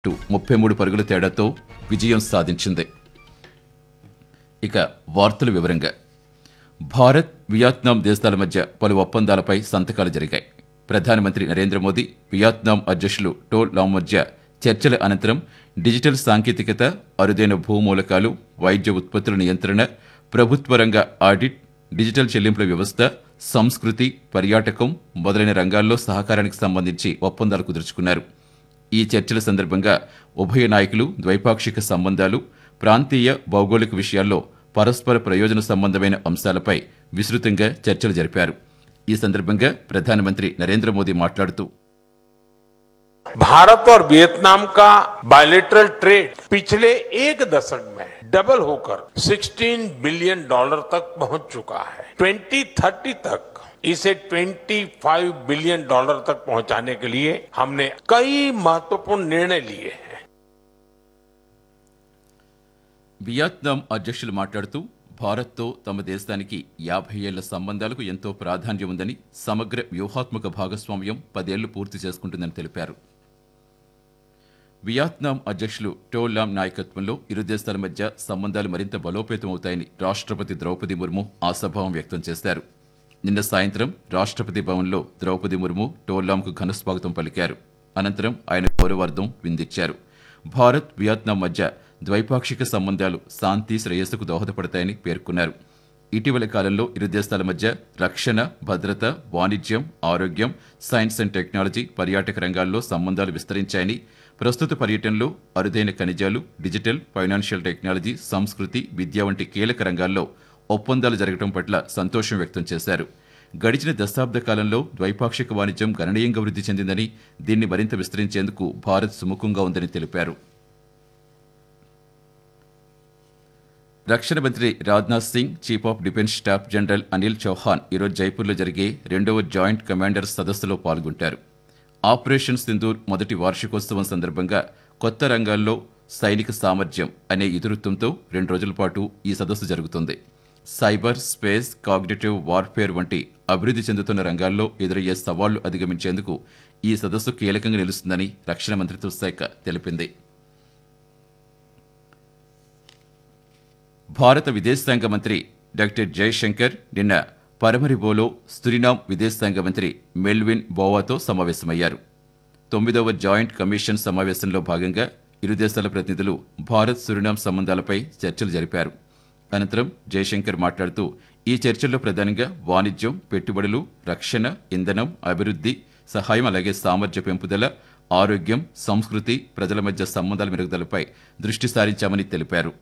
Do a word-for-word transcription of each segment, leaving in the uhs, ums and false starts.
ముప్పై మూడు పరుగుల తేడాతో విజయం సాధించింది. ఇక వార్తల వివరంగా భారత్ వియత్నాం దేశాల మధ్య పలు ఒప్పందాలపై సంతకాలు జరిగాయి. ప్రధానమంత్రి నరేంద్ర మోదీ వియత్నాం అధ్యక్షులు టో లామ్ మధ్య చర్చల అనంతరం డిజిటల్ సాంకేతికత, అరుదైన భూమూలకాలు, వైద్య ఉత్పత్తుల నియంత్రణ, ప్రభుత్వ రంగ ఆడిట్, డిజిటల్ చెల్లింపుల వ్యవస్థ, సంస్కృతి, పర్యాటకం మొదలైన రంగాల్లో సహకారానికి సంబంధించి ఒప్పందాలు కుదుర్చుకున్నారు. ఈ చర్చల సందర్భంగా ఉభయ నాయకులు ద్వైపాక్షిక సంబంధాలు, ప్రాంతీయ భౌగోళిక విషయాల్లో పరస్పర ప్రయోజన సంబంధమైన అంశాలపై విస్తృతంగా చర్చలు జరిపారు. ఈ సందర్భంగా ప్రధానమంత్రి నరేంద్ర మోదీ మాట్లాడుతూ भारत और वियतनाम का बायलैटरल ट्रेड पिछले एक दशक में डबल होकर सोलह बिलियन डॉलर तक पहुंच चुका है. ट्वेंटी थर्टी तक इसे पच्चीस बिलियन डॉलर तक पहुंचाने के लिए हमने कई महत्वपूर्ण निर्णय लिए हैं. వియత్నాం అధ్యక్షులు మాట్లాడుతూ భారత్తో తమ దేశానికి యాభై ఏళ్ల సంబంధాలకు ఎంతో ప్రాధాన్యం ఉందని, సమగ్ర వ్యూహాత్మక భాగస్వామ్యం పదేళ్లు పూర్తి చేసుకుంటుందని తెలిపారు. వియత్నాం అధ్యక్షులు టో లామ్ నాయకత్వంలో ఇరు దేశాల మధ్య సంబంధాలు మరింత బలోపేతమవుతాయని రాష్ట్రపతి ద్రౌపది ముర్ము ఆశాభావం వ్యక్తం చేశారు. నిన్న సాయంత్రం రాష్ట్రపతి భవన్లో ద్రౌపది ముర్ము టో లామ్కు ఘనస్వాగతం పలికారు. అనంతరం ఆయన గౌరవార్థం విందిచ్చారు. భారత్ వియత్నాం మధ్య ద్వైపాక్షిక సంబంధాలు శాంతి, శ్రేయస్సుకు దోహదపడతాయని పేర్కొన్నారు. ఇటీవల కాలంలో ఇరు దేశాల మధ్య రక్షణ, భద్రత, వాణిజ్యం, ఆరోగ్యం, సైన్స్ అండ్ టెక్నాలజీ, పర్యాటక రంగాల్లో సంబంధాలు విస్తరించాయని, ప్రస్తుత పర్యటనలో అరుదైన ఖనిజాలు, డిజిటల్, ఫైనాన్షియల్ టెక్నాలజీ, సంస్కృతి, విద్య వంటి కీలక రంగాల్లో ఒప్పందాలు జరగడం పట్ల సంతోషం వ్యక్తం చేశారు. గడిచిన దశాబ్ద కాలంలో ద్వైపాక్షిక వాణిజ్యం గణనీయంగా వృద్ధి చెందిందని, దీన్ని మరింత విస్తరించేందుకు భారత్ సుముఖంగా ఉందని తెలిపారు. రక్షణ మంత్రి Rajnath Singh, chief of defence staff general Anil Chauhan ఈరోజు జైపూర్లో జరిగే రెండవ జాయింట్ కమాండర్స్ సదస్సులో పాల్గొంటారు. ఆపరేషన్ సింధూర్ మొదటి వార్షికోత్సవం సందర్భంగా కొత్త రంగాల్లో సైనిక సామర్థ్యం అనే ఇతివృత్తంతో రెండు రోజుల పాటు ఈ సదస్సు జరుగుతుంది. సైబర్, స్పేస్, కాగ్నిటివ్ వార్ఫేర్ వంటి అభివృద్ధి చెందుతున్న రంగాల్లో ఎదురయ్యే సవాళ్లు అధిగమించేందుకు ఈ సదస్సు కీలకంగా నిలుస్తుందని రక్షణ మంత్రిత్వ శాఖ తెలిపింది. భారత విదేశాంగ మంత్రి డాక్టర్ జయశంకర్ నిన్న పరమరిబోలో సురినామ్ విదేశాంగ మంత్రి మెల్విన్ బోవాతో సమావేశమయ్యారు. తొమ్మిదవ జాయింట్ కమిషన్ సమావేశంలో భాగంగా ఇరు దేశాల ప్రతినిధులు భారత్ సురినామ్ సంబంధాలపై చర్చలు జరిపారు. అనంతరం జయశంకర్ మాట్లాడుతూ ఈ చర్చల్లో ప్రధానంగా వాణిజ్యం, పెట్టుబడులు, రక్షణ, ఇంధనం, అభివృద్ధి, సహాయం, అలాగే సామర్థ్య పెంపుదల, ఆరోగ్యం, సంస్కృతి, ప్రజల మధ్య సంబంధాల మెరుగుదలపై దృష్టి సారించామని తెలిపారు.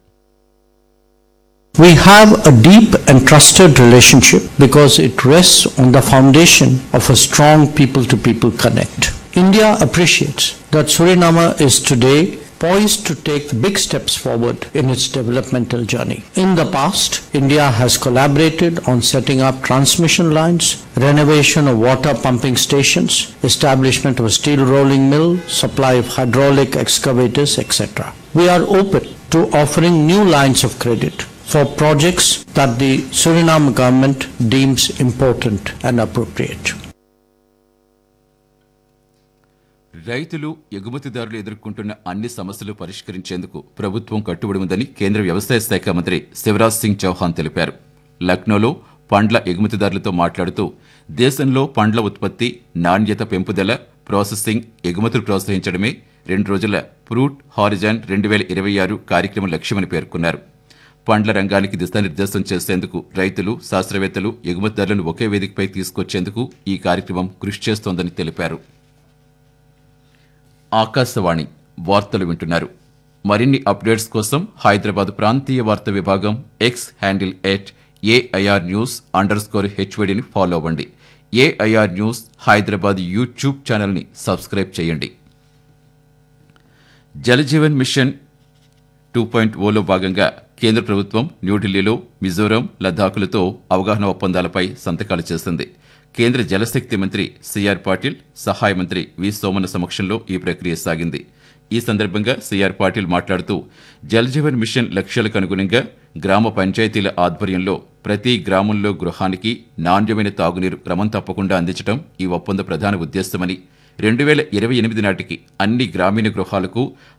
We have a deep and trusted relationship because it rests on the foundation of a strong people-to-people connect. India appreciates that Suriname is today poised to take big steps forward in its developmental journey. In the past, India has collaborated on setting up transmission lines, renovation of water pumping stations, establishment of a steel rolling mill, supply of hydraulic excavators, et cetera. We are open to offering new lines of credit for projects that the Suriname government deems important and appropriate. రైతులు, ఎగుమతిదారులు ఎదుర్కొంటున్న అన్ని సమస్యలు పరిష్కరించేందుకు ప్రభుత్వం కట్టుబడి ఉందని కేంద్ర వ్యవసాయ శాఖ మంత్రి శివరాజ్ సింగ్ చౌహాన్ తెలిపారు. లక్నోలో పండ్ల ఎగుమతిదారులతో మాట్లాడుతూ దేశంలో పండ్ల ఉత్పత్తి, నాణ్యత పెంపుదల, ప్రాసెసింగ్, ఎగుమతులు ప్రోత్సహించడమే రెండు రోజుల ఫ్రూట్ హారిజాన్ రెండు వేల ఇరవై ఆరు కార్యక్రమం లక్ష్యమని పేర్కొన్నారు. పండ్ల రంగానికి దిశానిర్దేశం చేసేందుకు రైతులు, శాస్త్రవేత్తలు, ఎగుమతిదారులను ఒకే వేదికపై తీసుకొచ్చేందుకు ఈ కార్యక్రమం కృషి చేస్తోందని తెలిపారు. ఆకాశవాణి వార్తలు వింటున్నారు. మరిన్ని అప్డేట్స్ కోసం హైదరాబాద్ ప్రాంతీయ వార్తా విభాగం X handle at AIR news under score హెచ్వైడిని follow అవ్వండి. ఏఐఆర్ న్యూస్ హైదరాబాద్ యూట్యూబ్ ఛానల్ని సబ్స్క్రైబ్ చేయండి. Jal Jeevan machine two point Ola భాగంగా కేంద్ర ప్రభుత్వం న్యూఢిల్లీలో మిజోరాం, లద్దాఖులతో అవగాహన ఒప్పందాలపై సంతకాలు చేసింది. కేంద్ర జలశక్తి మంత్రి సిఆర్ పాటిల్, సహాయ మంత్రి వి సోమన్న సమక్షంలో ఈ ప్రక్రియ సాగింది. ఈ సందర్భంగా సిఆర్ పాటిల్ మాట్లాడుతూ జలజీవన్ మిషన్ లక్ష్యాలకు అనుగుణంగా గ్రామ పంచాయతీల ఆధ్వర్యంలో ప్రతి గ్రామంలో గృహానికి నాణ్యమైన తాగునీరు క్రమం తప్పకుండా అందించడం ఈ ఒప్పంద ప్రధాన ఉద్దేశమని, రెండు వేల ఇరవై ఎనిమిది నాటికి అన్ని గ్రామీణ గృహాలకు